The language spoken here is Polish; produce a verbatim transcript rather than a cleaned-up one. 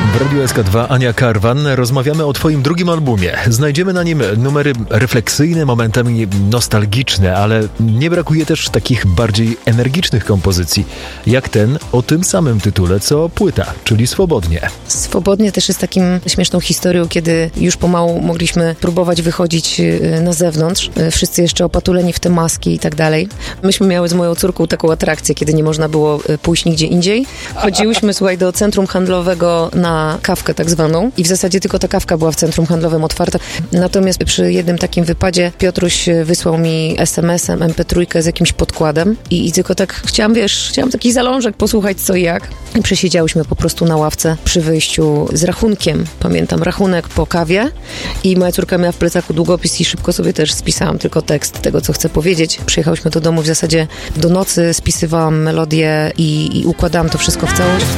W Radiu S K dwa Ania Karwan. Rozmawiamy o twoim drugim albumie. Znajdziemy na nim numery refleksyjne, momentami nostalgiczne, ale nie brakuje też takich bardziej energicznych kompozycji, jak ten o tym samym tytule, co płyta, czyli Swobodnie. Swobodnie też jest takim śmieszną historią, kiedy już pomału mogliśmy próbować wychodzić na zewnątrz. Wszyscy jeszcze opatuleni w te maski i tak dalej. Myśmy miały z moją córką taką atrakcję, kiedy nie można było pójść nigdzie indziej. Chodziłyśmy, słuchaj, do centrum handlowego na kawkę tak zwaną i w zasadzie tylko ta kawka była w centrum handlowym otwarta. Natomiast przy jednym takim wypadzie Piotruś wysłał mi es em esem em pe trzy z jakimś podkładem i, i tylko tak chciałam, wiesz, chciałam taki zalążek posłuchać co i jak. I przesiedziałyśmy po prostu na ławce przy wyjściu z rachunkiem. Pamiętam rachunek po kawie i moja córka miała w plecaku długopis i szybko sobie też spisałam tylko tekst tego, co chcę powiedzieć. Przyjechałyśmy do domu w zasadzie do nocy, spisywałam melodię i, i układałam to wszystko w całość.